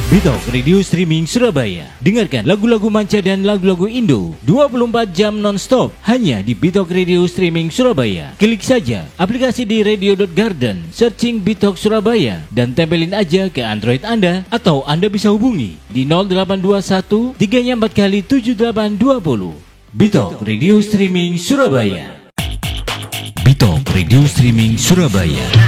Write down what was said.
Bitok Radio Streaming Surabaya. Dengarkan lagu-lagu manca dan lagu-lagu Indo 24 jam non-stop hanya di Bitok Radio Streaming Surabaya. Klik saja aplikasi di radio.garden, searching Bitok Surabaya dan tempelin aja ke Android Anda, atau Anda bisa hubungi di 0821 3 4 kali 7820. Bitok Radio Streaming Surabaya. Bitok Radio Streaming Surabaya.